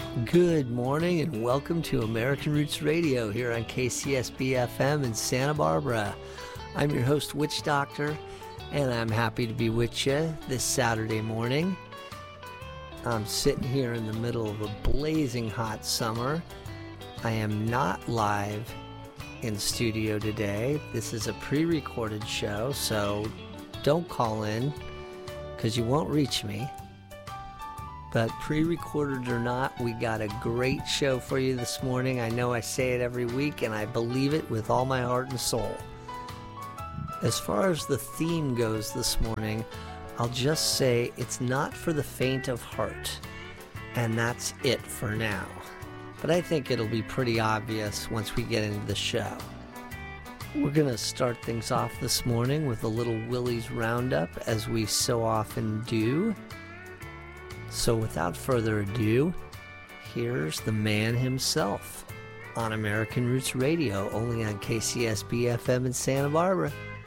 Good morning and welcome to American Roots Radio here on KCSB FM in Santa Barbara. I'm your host, Witch Doctor, and I'm happy to be with you this Saturday morning. I'm sitting here in the middle of a blazing hot summer. I am not live in studio today. This is a pre-recorded show, so don't call in because you won't reach me. But pre-recorded or not, we got a great show for you this morning. I know I say it every week, and I believe it with all my heart and soul. As far as the theme goes this morning, I'll just say it's not for the faint of heart. And that's it for now. But I think it'll be pretty obvious once we get into the show. We're going to start things off this morning with a little Willie's Roundup, as we so often do. So without further ado, here's the man himself on American Roots Radio, only on KCSB FM in Santa Barbara.